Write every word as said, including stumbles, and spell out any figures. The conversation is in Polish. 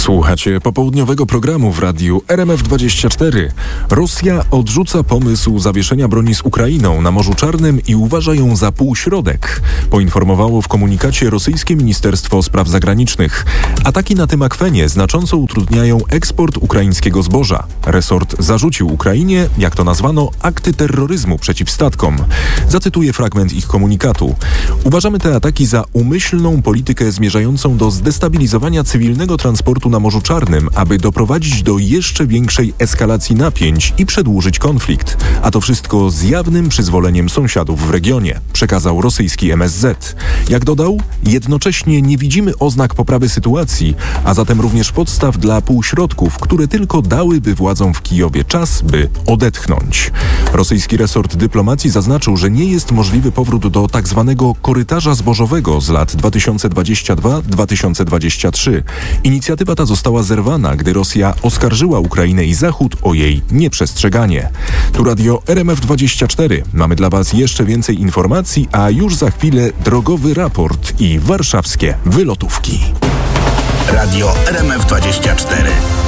Słuchacie popołudniowego programu w radiu R M F dwadzieścia cztery. Rosja odrzuca pomysł zawieszenia broni z Ukrainą na Morzu Czarnym i uważa ją za półśrodek, poinformowało w komunikacie rosyjskie Ministerstwo Spraw Zagranicznych. Ataki na tym akwenie znacząco utrudniają eksport ukraińskiego zboża. Resort zarzucił Ukrainie, jak to nazwano, akty terroryzmu przeciw statkom. Zacytuję fragment ich komunikatu. Uważamy te ataki za umyślną politykę zmierzającą do zdestabilizowania cywilnego transportu na Morzu Czarnym, aby doprowadzić do jeszcze większej eskalacji napięć i przedłużyć konflikt. A to wszystko z jawnym przyzwoleniem sąsiadów w regionie, przekazał rosyjski M S Z. Jak dodał, jednocześnie nie widzimy oznak poprawy sytuacji, a zatem również podstaw dla półśrodków, które tylko dałyby władzom w Kijowie czas, by odetchnąć. Rosyjski resort dyplomacji zaznaczył, że nie jest możliwy powrót do tak zwanego korytarza zbożowego z lat dwa tysiące dwudziestego drugiego do dwa tysiące dwudziestego trzeciego. Inicjatywa ta została zerwana, gdy Rosja oskarżyła Ukrainę i Zachód o jej nieprzestrzeganie. Tu radio R M F dwadzieścia cztery. Mamy dla Was jeszcze więcej informacji, a już za chwilę drogowy raport i warszawskie wylotówki. Radio R M F dwadzieścia cztery.